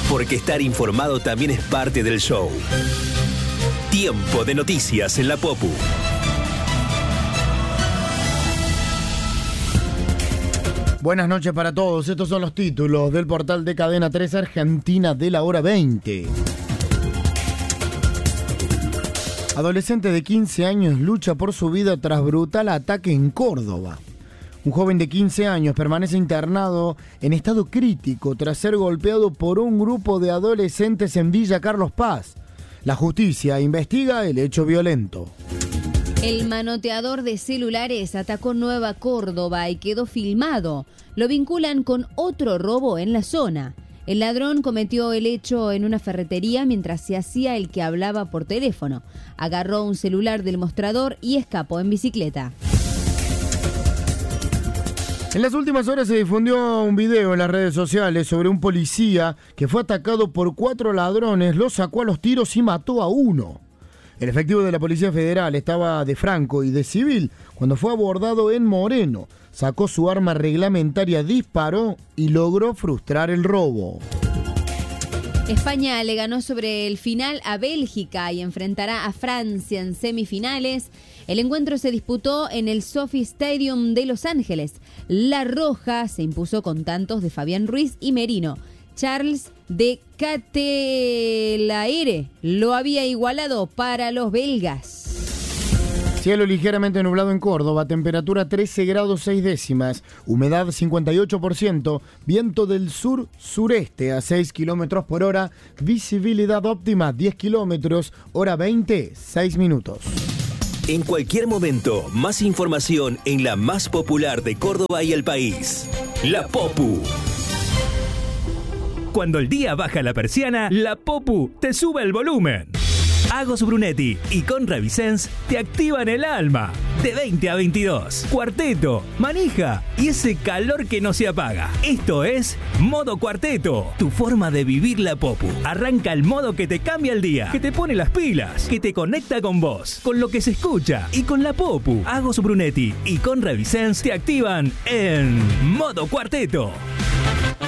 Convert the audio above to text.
porque estar informado también es parte del show. Tiempo de noticias en la Popu. Buenas noches para todos. Estos son los títulos del portal de Cadena 3 Argentina de la hora 20. Adolescente de 15 años lucha por su vida tras brutal ataque en Córdoba. Un joven de 15 años permanece internado en estado crítico tras ser golpeado por un grupo de adolescentes en Villa Carlos Paz. La justicia investiga el hecho violento. El manoteador de celulares atacó Nueva Córdoba y quedó filmado. Lo vinculan con otro robo en la zona. El ladrón cometió el hecho en una ferretería mientras se hacía el que hablaba por teléfono. Agarró un celular del mostrador y escapó en bicicleta. En las últimas horas se difundió un video en las redes sociales sobre un policía que fue atacado por 4 ladrones, lo sacó a los tiros y mató a uno. El efectivo de la Policía Federal estaba de franco y de civil cuando fue abordado en Moreno. Sacó su arma reglamentaria, disparó y logró frustrar el robo. España le ganó sobre el final a Bélgica y enfrentará a Francia en semifinales. El encuentro se disputó en el SoFi Stadium de Los Ángeles. La Roja se impuso con tantos de Fabián Ruiz y Merino. Charles de Ketelaere lo había igualado para los belgas. Cielo ligeramente nublado en Córdoba, temperatura 13 grados 6 décimas, humedad 58%, viento del sur-sureste a 6 kilómetros por hora, visibilidad óptima 10 kilómetros, hora 20, 6 minutos. En cualquier momento, más información en la más popular de Córdoba y el país. La Popu. Cuando el día baja la persiana, la Popu te sube el volumen. Agos Brunetti y Conra Vicens te activan el alma. De 20 a 22. Cuarteto, manija y ese calor que no se apaga. Esto es Modo Cuarteto, tu forma de vivir la Popu. Arranca el modo que te cambia el día, que te pone las pilas, que te conecta con vos, con lo que se escucha y con la Popu. Agos Brunetti y Conra Vicens te activan en Modo Cuarteto.